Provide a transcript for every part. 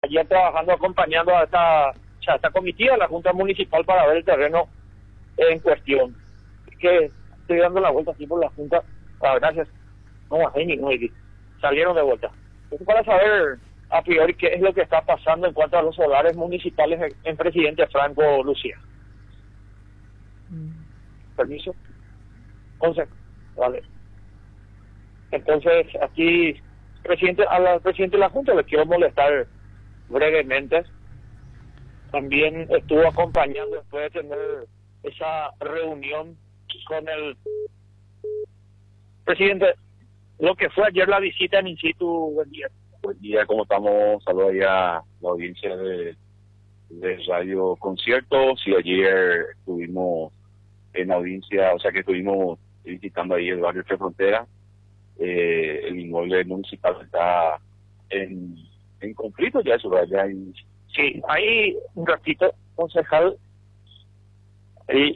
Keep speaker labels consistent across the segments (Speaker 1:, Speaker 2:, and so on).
Speaker 1: ayer trabajando, acompañando a esta comitiva, la Junta Municipal, para ver el terreno en cuestión. Que estoy dando la vuelta aquí por la Junta, gracias, no hay ninguno, salieron de vuelta. Entonces, para saber a priori qué es lo que está pasando en cuanto a los solares municipales en Presidente Franco, Lucía. Permiso. 11. Vale. Entonces, aquí, al presidente de la Junta le quiero molestar brevemente. También estuvo acompañando después de tener esa reunión con el presidente, lo que fue ayer la visita en in situ. Buen día.
Speaker 2: Buen día, ¿cómo estamos? Saludos ahí a la audiencia de Radio Conciertos. Y ayer estuvimos en audiencia, o sea que estuvimos visitando ahí el barrio Tres Fronteras. El inmueble municipal está en conflicto ya, eso ya hay...
Speaker 1: Sí, ahí un ratito, concejal, ahí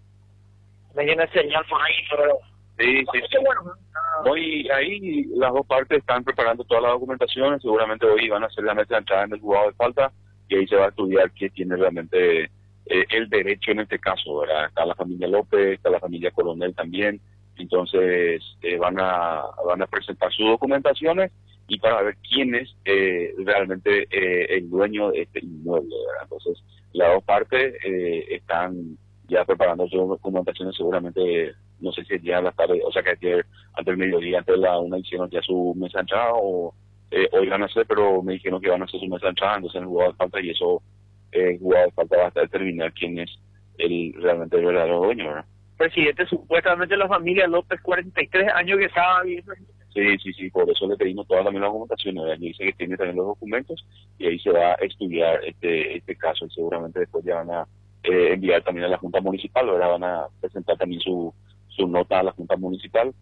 Speaker 1: me viene señal por ahí, pero...
Speaker 2: Sí.
Speaker 1: Bueno.
Speaker 2: No, y ahí las dos partes están preparando toda la documentación. Seguramente hoy van a hacer la mesa de entrada en el juzgado de falta y ahí se va a estudiar quién tiene realmente el derecho en este caso, ¿verdad? Está la familia López, está la familia Coronel también. Entonces van a presentar sus documentaciones y para ver quién es realmente el dueño de este inmueble, ¿verdad? Entonces las dos partes están ya preparando sus documentaciones. Seguramente, no sé si ya a la tarde, o sea que ayer, antes del mediodía, antes de la una, hicieron ya su mesa de entrada o hoy van a hacer, pero me dijeron que van a hacer su mesa de entrada, entonces en el juzgado de falta, y eso el juzgado de falta va a determinar quién es realmente el verdadero dueño, ¿verdad?
Speaker 1: Presidente, supuestamente la familia López, 43 años que estaba viviendo.
Speaker 2: Sí, por eso le pedimos todas las documentaciones, ¿verdad? Y dice que tiene también los documentos y ahí se va a estudiar este caso, y seguramente después ya van a enviar también a la Junta Municipal, ¿verdad? Van a presentar también su nota a la Junta Municipal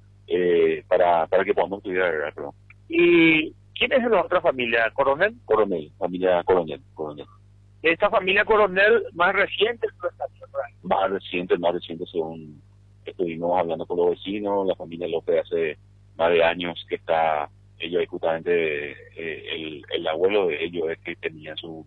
Speaker 2: para que podamos estudiar, ¿verdad? Pero,
Speaker 1: ¿y quién es la otra familia? ¿Coronel?
Speaker 2: Familia Coronel.
Speaker 1: Esta familia Coronel más reciente,
Speaker 2: más reciente, según estuvimos hablando con los vecinos. La familia López hace más de años que está, ellos justamente, el abuelo de ellos es que tenía su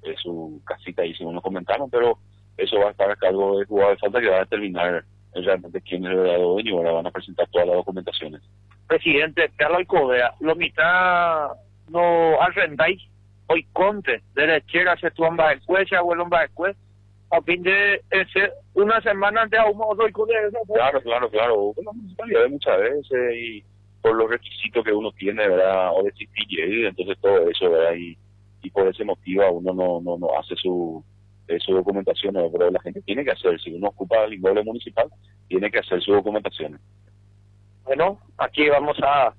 Speaker 2: casita ahí, según nos comentaron, pero eso va a estar a cargo del juzgado de falta, que va a determinar realmente quién es el verdadero dueño. Ahora van a presentar todas las documentaciones.
Speaker 1: Presidente, Carlos Alcobea, lo mitad no arrendáis hoy conte, derechera se tu amba de cuecha, abuelo amba de cuecha, a fin de ser una semana antes a un modo y con eso.
Speaker 2: Claro. Con la municipalidad muchas veces y por los requisitos que uno tiene, ¿verdad? O de CPJ, entonces todo eso, ¿verdad? Y por ese motivo uno no hace su documentación, pero la gente tiene que hacer, si uno ocupa el inmueble municipal, tiene que hacer su documentación.
Speaker 1: Bueno, aquí vamos a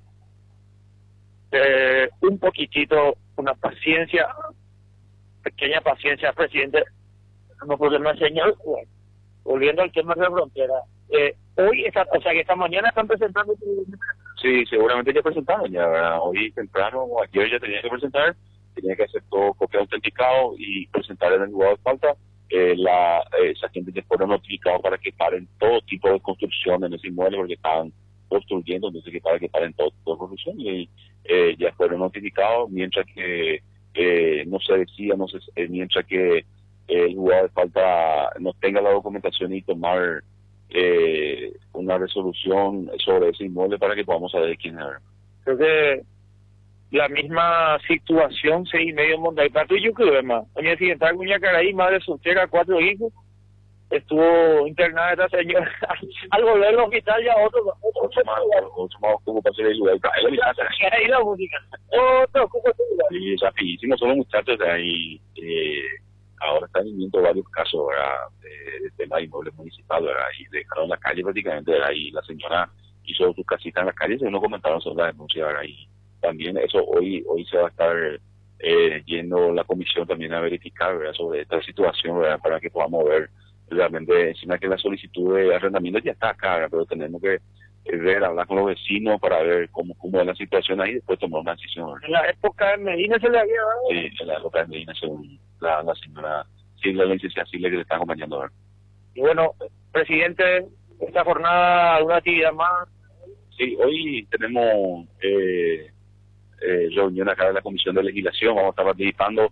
Speaker 1: un poquitito, una paciencia, pequeña paciencia, presidente, no problema señal. Bueno, volviendo al tema de la frontera, hoy, o sea que esta mañana están presentando.
Speaker 2: Sí, seguramente ya presentaron, ya, ¿verdad? Hoy temprano, ayer ya tenía que presentar, tenía que hacer todo copia autenticado y presentar en el juzgado de falta. Esa gente ya fueron notificados para que paren todo tipo de construcción en ese inmueble, porque estaban construyendo, entonces para que paren todo tipo de construcción, y ya fueron notificados, mientras que mientras que el juzgado de falta no tenga la documentación y tomar una resolución sobre ese inmueble para que podamos saber quién es.
Speaker 1: Creo que la misma situación, 6,5 monta y pato y yo creo más. Doña Siguiente Aguña Caraí, madre soltera, 4 hijos, estuvo internada esta señora. Al volver al hospital ya otro más
Speaker 2: ocupa para hacer el lugar.
Speaker 1: Ahí la música. Otro ocupa su lugar.
Speaker 2: Sí, rapidísimo, son los muchachos de ahí. Ahora están viviendo varios casos, ¿verdad? De tema de inmueble municipal, ¿verdad? Y dejaron la calle prácticamente, ¿verdad? Y la señora hizo su casita en la calle, según nos comentaron sobre la denuncia, ¿verdad? Y también eso hoy se va a estar yendo la comisión también a verificar, ¿verdad? Sobre esta situación, ¿verdad? Para que podamos ver realmente, encima que la solicitud de arrendamiento ya está acá, ¿verdad? Pero tenemos que hablar con los vecinos para ver cómo es la situación ahí y después tomar una decisión, ¿verdad?
Speaker 1: En la época de Medina se le había dado.
Speaker 2: Sí, en la época de Medina, según la señora Silvia, la licenciada Silvia, que le está acompañando, ¿verdad?
Speaker 1: Y bueno, presidente, esta jornada, ¿alguna actividad más?
Speaker 2: Sí, hoy tenemos reunión acá de la Comisión de Legislación, vamos a estar participando